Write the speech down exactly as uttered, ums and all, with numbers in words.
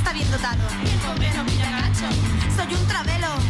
está bien dotado. El bombero Villagacho. Soy un travelo.